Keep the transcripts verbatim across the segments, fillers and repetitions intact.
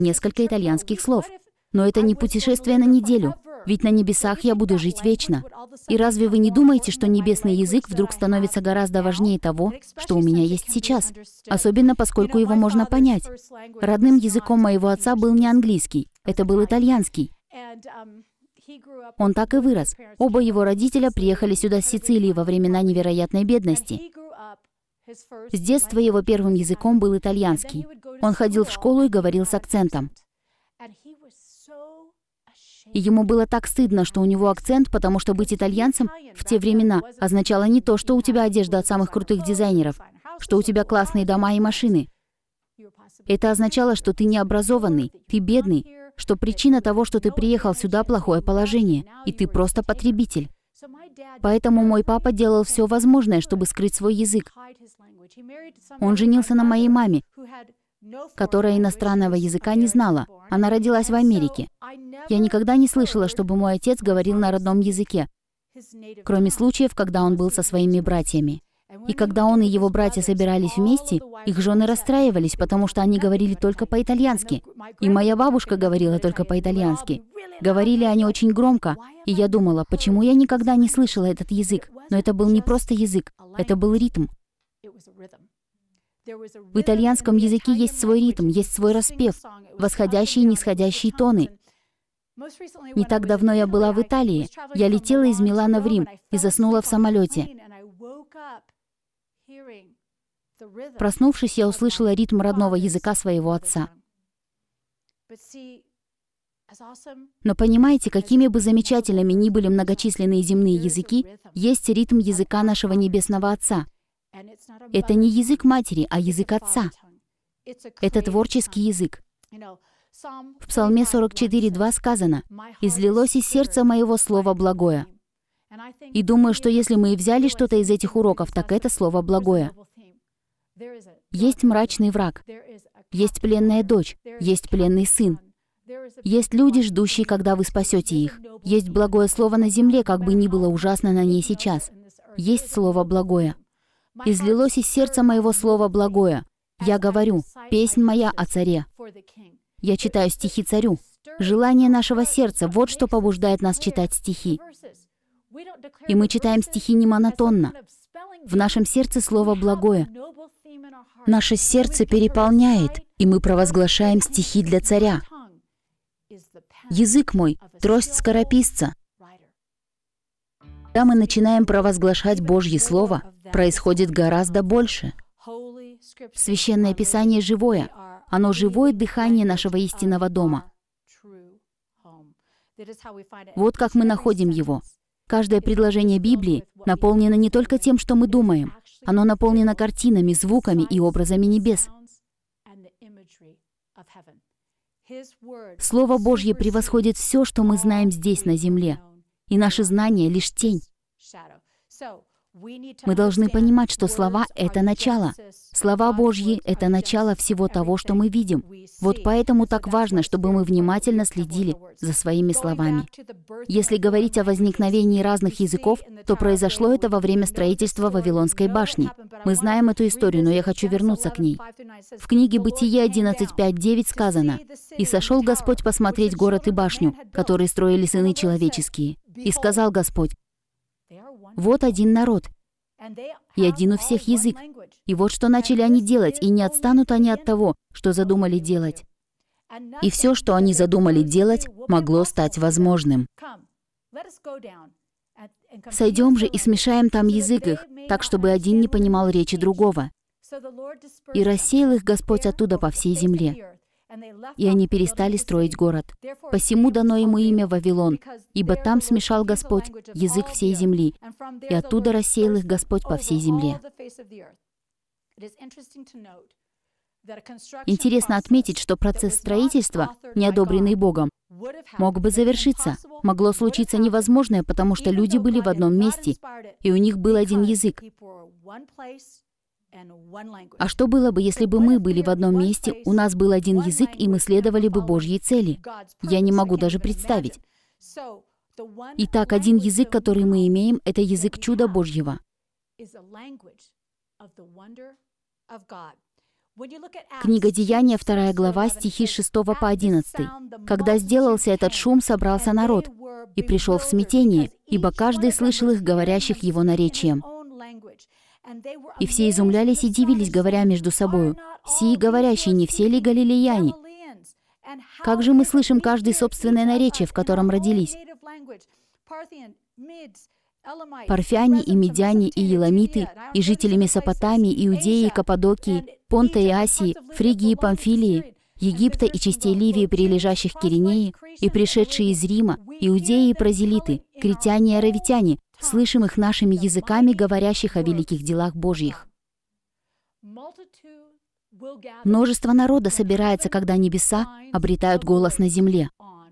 несколько итальянских слов. Но это не путешествие на неделю, ведь на небесах я буду жить вечно. И разве вы не думаете, что небесный язык вдруг становится гораздо важнее того, что у меня есть сейчас? Особенно поскольку его можно понять. Родным языком моего отца был не английский, это был итальянский. Он так и вырос. Оба его родителя приехали сюда с Сицилии во времена невероятной бедности. С детства его первым языком был итальянский. Он ходил в школу и говорил с акцентом. И ему было так стыдно, что у него акцент, потому что быть итальянцем в те времена означало не то, что у тебя одежда от самых крутых дизайнеров, что у тебя классные дома и машины. Это означало, что ты необразованный, ты бедный, что причина того, что ты приехал сюда, плохое положение, и ты просто потребитель. Поэтому мой папа делал все возможное, чтобы скрыть свой язык. Он женился на моей маме, которая иностранного языка не знала. Она родилась в Америке. Я никогда не слышала, чтобы мой отец говорил на родном языке, кроме случаев, когда он был со своими братьями. И когда он и его братья собирались вместе, их жены расстраивались, потому что они говорили только по-итальянски. И моя бабушка говорила только по-итальянски. Говорили они очень громко, и я думала, почему я никогда не слышала этот язык. Но это был не просто язык, это был ритм. В итальянском языке есть свой ритм, есть свой распев, восходящие и нисходящие тоны. Не так давно я была в Италии. Я летела из Милана в Рим и заснула в самолете. Проснувшись, я услышала ритм родного языка своего отца. Но понимаете, какими бы замечательными ни были многочисленные земные языки, есть ритм языка нашего Небесного Отца. Это не язык матери, а язык отца. Это творческий язык. В Псалме сорок четыре два сказано: «Излилось из сердца моего слово благое». И думаю, что если мы и взяли что-то из этих уроков, так это слово благое. Есть мрачный враг, есть пленная дочь, есть пленный сын. Есть люди, ждущие, когда вы спасете их. Есть благое слово на земле, как бы ни было ужасно на ней сейчас. Есть слово благое. «Излилось из сердца моего слово благое». Я говорю, песнь моя о царе. Я читаю стихи царю. Желание нашего сердца — вот что побуждает нас читать стихи. И мы читаем стихи не монотонно. В нашем сердце слово благое. Наше сердце переполняет, и мы провозглашаем стихи для царя. Язык мой — трость скорописца. Когда мы начинаем провозглашать Божье Слово, происходит гораздо больше. Священное Писание живое. Оно живое дыхание нашего истинного дома. Вот как мы находим его. Каждое предложение Библии наполнено не только тем, что мы думаем. Оно наполнено картинами, звуками и образами небес. Слово Божье превосходит все, что мы знаем здесь, на земле. И наши знания — лишь тень. Мы должны понимать, что слова — это начало. Слова Божьи — это начало всего того, что мы видим. Вот поэтому так важно, чтобы мы внимательно следили за своими словами. Если говорить о возникновении разных языков, то произошло это во время строительства Вавилонской башни. Мы знаем эту историю, но я хочу вернуться к ней. В книге Бытие одиннадцать пять девять сказано: «И сошел Господь посмотреть город и башню, которые строили сыны человеческие. И сказал Господь: вот один народ, и один у всех язык. И вот что начали они делать, и не отстанут они от того, что задумали делать». И все, что они задумали делать, могло стать возможным. Сойдем же и смешаем там язык их, так, чтобы один не понимал речи другого. И рассеял их Господь оттуда по всей земле. И они перестали строить город. Посему дано ему имя Вавилон, ибо там смешал Господь язык всей земли, и оттуда рассеял их Господь по всей земле. Интересно отметить, что процесс строительства, не одобренный Богом, мог бы завершиться. Могло случиться невозможное, потому что люди были в одном месте, и у них был один язык. А что было бы, если бы мы были в одном месте, у нас был один язык, и мы следовали бы Божьей цели? Я не могу даже представить. Итак, один язык, который мы имеем, это язык чуда Божьего. Книга Деяния, вторая глава, стихи с шестого по одиннадцатый. «Когда сделался этот шум, собрался народ, и пришел в смятение, ибо каждый слышал их, говорящих его наречием. И все изумлялись и дивились, говоря между собою: сии говорящие, не все ли галилеяне? Как же мы слышим каждый собственное наречие, в котором родились? Парфяне и медяне и еламиты, и жители Месопотамии, Иудеи и Каппадокии, Понта и Асии, Фригии и Памфилии, Египта и частей Ливии, прилежащих к Киринее, и пришедшие из Рима, иудеи и прозелиты, критяне и аравитяне, слышим их нашими языками, говорящих о великих делах Божьих». Множество народа собирается, когда небеса обретают голос на земле.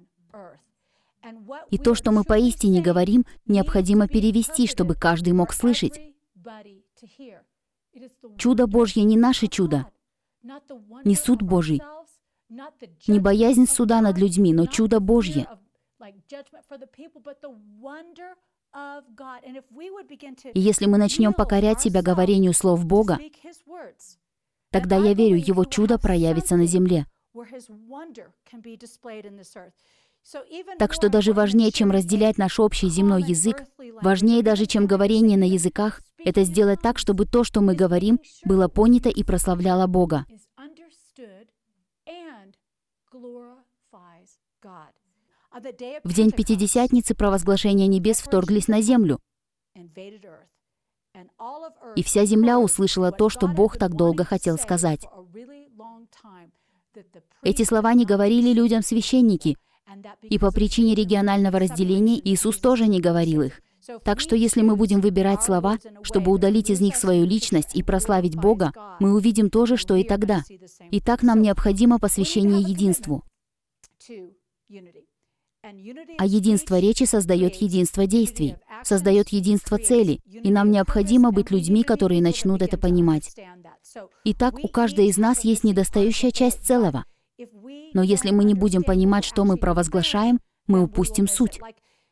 И то, что мы поистине говорим, необходимо перевести, чтобы каждый мог слышать. Чудо Божье не наше чудо, не суд Божий, не боязнь суда над людьми, но чудо Божье. И если мы начнем покорять себя говорению слов Бога, тогда, я верю, Его чудо проявится на земле. Так что даже важнее, чем разделять наш общий земной язык, важнее даже, чем говорение на языках, это сделать так, чтобы то, что мы говорим, было понято и прославляло Бога. В день Пятидесятницы провозглашения небес вторглись на землю, и вся земля услышала то, что Бог так долго хотел сказать. Эти слова не говорили людям священники, и по причине регионального разделения Иисус тоже не говорил их. Так что если мы будем выбирать слова, чтобы удалить из них свою личность и прославить Бога, мы увидим то же, что и тогда. Итак, нам необходимо посвящение единству. А единство речи создает единство действий, создает единство цели, и нам необходимо быть людьми, которые начнут это понимать. Итак, у каждой из нас есть недостающая часть целого. Но если мы не будем понимать, что мы провозглашаем, мы упустим суть.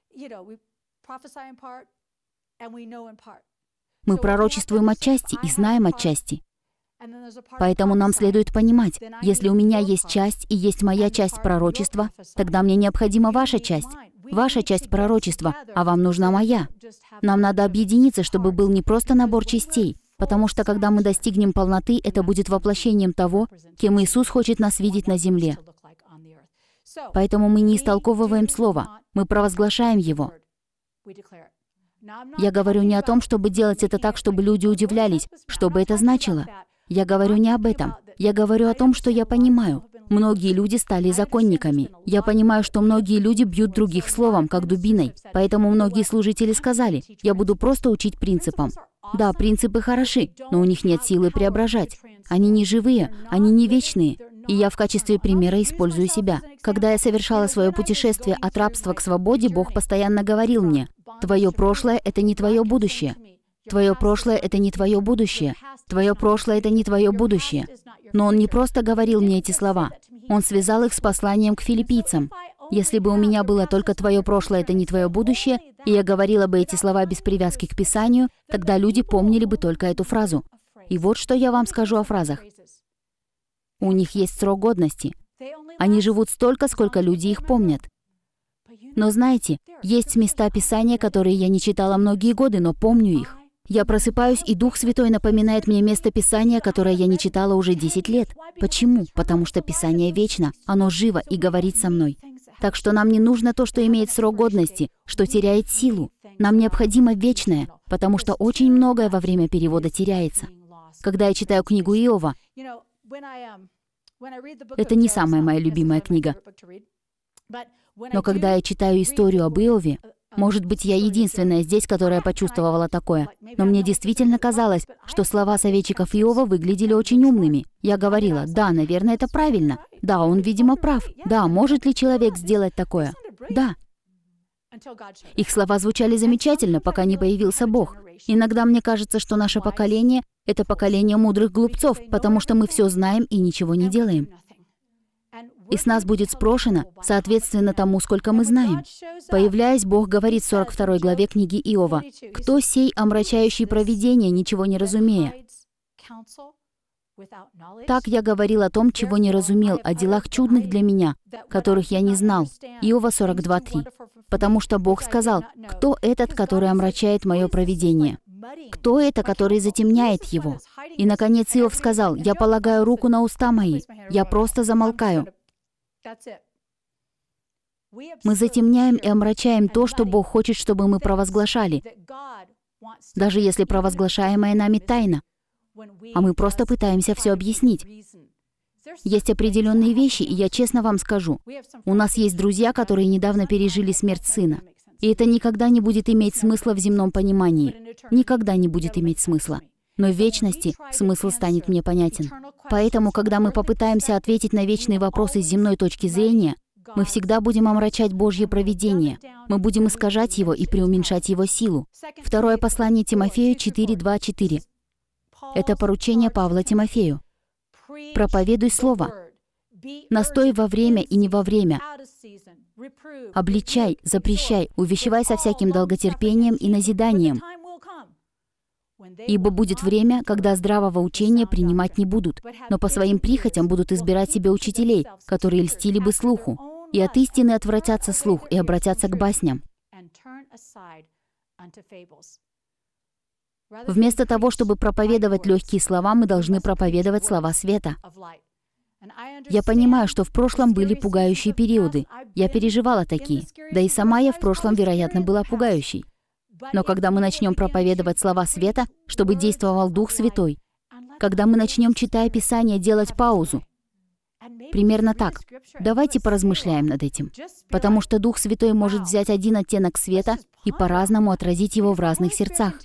Мы пророчествуем отчасти и знаем отчасти. Поэтому нам следует понимать, если у меня есть часть и есть моя часть пророчества, тогда мне необходима ваша часть, ваша часть пророчества, а вам нужна моя. Нам надо объединиться, чтобы был не просто набор частей, потому что когда мы достигнем полноты, это будет воплощением того, кем Иисус хочет нас видеть на земле. Поэтому мы не истолковываем Слово, мы провозглашаем его. Я говорю не о том, чтобы делать это так, чтобы люди удивлялись, что бы это значило. Я говорю не об этом. Я говорю о том, что я понимаю. Многие люди стали законниками. Я понимаю, что многие люди бьют других словом, как дубиной. Поэтому многие служители сказали: я буду просто учить принципам. Да, принципы хороши, но у них нет силы преображать. Они не живые, они не вечные. И я в качестве примера использую себя. Когда я совершала свое путешествие от рабства к свободе, Бог постоянно говорил мне: «Твое прошлое — это не твое будущее. Твое прошлое — это не твое будущее. Твое прошлое — это не твое будущее». Но Он не просто говорил мне эти слова. Он связал их с посланием к филиппийцам. Если бы у меня было только «твое прошлое — это не твое будущее», и я говорила бы эти слова без привязки к Писанию, тогда люди помнили бы только эту фразу. И вот что я вам скажу о фразах. У них есть срок годности. Они живут столько, сколько люди их помнят. Но знаете, есть места Писания, которые я не читала многие годы, но помню их. Я просыпаюсь, и Дух Святой напоминает мне место Писания, которое я не читала уже десять лет. Почему? Потому что Писание вечно, оно живо и говорит со мной. Так что нам не нужно то, что имеет срок годности, что теряет силу. Нам необходимо вечное, потому что очень многое во время перевода теряется. Когда я читаю книгу Иова, это не самая моя любимая книга. Но когда я читаю историю об Иове, может быть, я единственная здесь, которая почувствовала такое. Но мне действительно казалось, что слова советчиков Иова выглядели очень умными. Я говорила: да, наверное, это правильно. Да, он, видимо, прав. Да, может ли человек сделать такое? Да. Их слова звучали замечательно, пока не появился Бог. Иногда мне кажется, что наше поколение — это поколение мудрых глупцов, потому что мы все знаем и ничего не делаем. И с нас будет спрошено, соответственно тому, сколько мы знаем. Появляясь, Бог говорит в сорок второй главе книги Иова: «Кто сей, омрачающий провидение, ничего не разумея?» Так я говорил о том, чего не разумел, о делах чудных для меня, которых я не знал. Иова сорок два три. Потому что Бог сказал: «Кто этот, который омрачает мое провидение? Кто это, который затемняет его?» И, наконец, Иов сказал: «Я полагаю руку на уста мои, я просто замолкаю». Мы затемняем и омрачаем то, что Бог хочет, чтобы мы провозглашали, даже если провозглашаемое нами тайна, а мы просто пытаемся все объяснить. Есть определенные вещи, и я честно вам скажу. У нас есть друзья, которые недавно пережили смерть сына. И это никогда не будет иметь смысла в земном понимании. Никогда не будет иметь смысла. Но в вечности смысл станет мне понятен. Поэтому, когда мы попытаемся ответить на вечные вопросы с земной точки зрения, мы всегда будем омрачать Божье провидение. Мы будем искажать его и преуменьшать его силу. Второе послание Тимофею четыре два четыре. Это поручение Павла Тимофею. «Проповедуй слово. Настой во время и не во время. Обличай, запрещай, увещевай со всяким долготерпением и назиданием. Ибо будет время, когда здравого учения принимать не будут, но по своим прихотям будут избирать себе учителей, которые льстили бы слуху, и от истины отвратятся слух и обратятся к басням». Вместо того, чтобы проповедовать легкие слова, мы должны проповедовать слова света. Я понимаю, что в прошлом были пугающие периоды. Я переживала такие. Да и сама я в прошлом, вероятно, была пугающей. Но когда мы начнем проповедовать слова света, чтобы действовал Дух Святой, когда мы начнем, читая Писание, делать паузу, примерно так. Давайте поразмышляем над этим. Потому что Дух Святой может взять один оттенок света и по-разному отразить его в разных сердцах.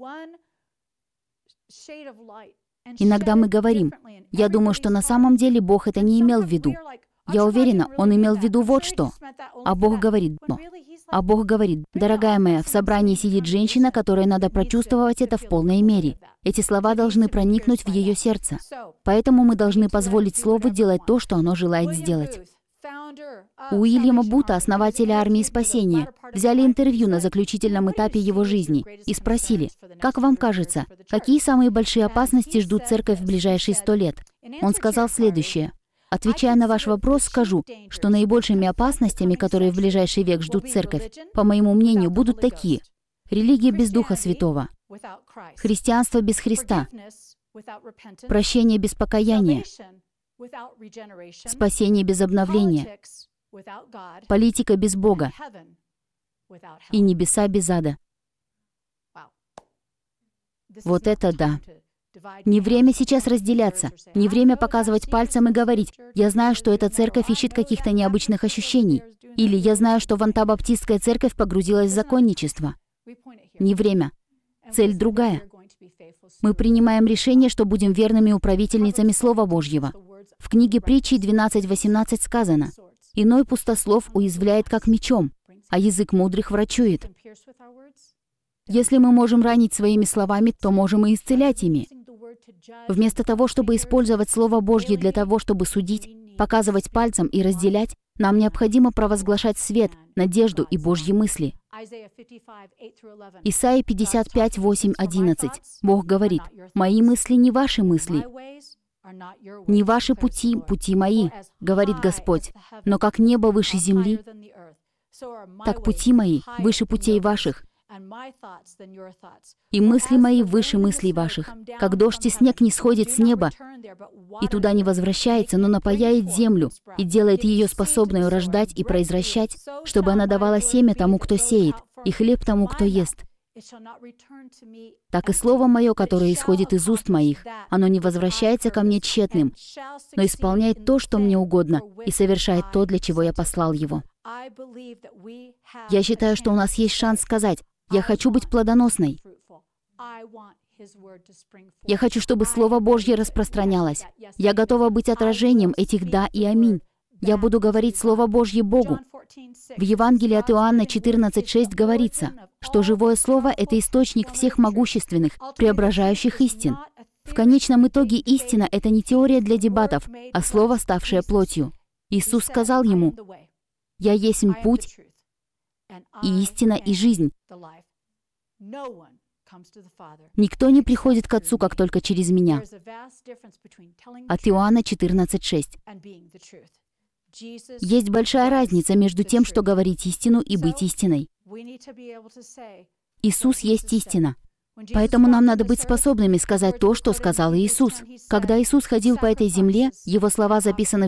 Иногда мы говорим: «Я думаю, что на самом деле Бог это не имел в виду. Я уверена, Он имел в виду вот что». А Бог говорит: «Но». А Бог говорит: «Дорогая моя, в собрании сидит женщина, которой надо прочувствовать это в полной мере. Эти слова должны проникнуть в ее сердце. Поэтому мы должны позволить Слову делать то, что оно желает сделать». У Уильяма Бута, основателя армии спасения, взяли интервью на заключительном этапе его жизни и спросили: «Как вам кажется, какие самые большие опасности ждут церковь в ближайшие сто лет?» Он сказал следующее: «Отвечая на ваш вопрос, скажу, что наибольшими опасностями, которые в ближайший век ждут церковь, по моему мнению, будут такие: религия без Духа Святого, христианство без Христа, прощение без покаяния, спасение без обновления, политика без Бога и небеса без ада». Вот это да! Не время сейчас разделяться, не время показывать пальцем и говорить: «Я знаю, что эта церковь ищет каких-то необычных ощущений», или «Я знаю, что Вантабаптистская церковь погрузилась в законничество». Не время. Цель другая. Мы принимаем решение, что будем верными управительницами Слова Божьего. В книге Притчи двенадцать восемнадцать сказано: «Иной пустослов уязвляет как мечом, а язык мудрых врачует». Если мы можем ранить своими словами, то можем и исцелять ими. Вместо того, чтобы использовать Слово Божье для того, чтобы судить, показывать пальцем и разделять, нам необходимо провозглашать свет, надежду и Божьи мысли. Исайя пятьдесят пять восемь одиннадцать. Бог говорит: «Мои мысли не ваши мысли, не ваши пути, пути мои, говорит Господь. Но как небо выше земли, так пути мои выше путей ваших, и мысли мои выше мыслей ваших. Как дождь и снег не сходит с неба и туда не возвращается, но напояет землю и делает ее способной рождать и произвращать, чтобы она давала семя тому, кто сеет, и хлеб тому, кто ест. Так и слово мое, которое исходит из уст моих, оно не возвращается ко мне тщетным, но исполняет то, что мне угодно, и совершает то, для чего я послал его». Я считаю, что у нас есть шанс сказать: «Я хочу быть плодоносной. Я хочу, чтобы Слово Божье распространялось. Я готова быть отражением этих «да» и «аминь». Я буду говорить Слово Божье Богу. В Евангелии от Иоанна четырнадцать шесть говорится, что живое Слово — это источник всех могущественных, преображающих истин. В конечном итоге истина — это не теория для дебатов, а Слово, ставшее плотью. Иисус сказал ему: «Я есть путь, и истина, и жизнь. Никто не приходит к Отцу, как только через Меня. От Иоанна четырнадцать шесть. Есть большая разница между тем, что говорить истину и быть истиной. Иисус есть истина. Поэтому нам надо быть способными сказать то, что сказал Иисус. Когда Иисус ходил по этой земле, Его слова записаны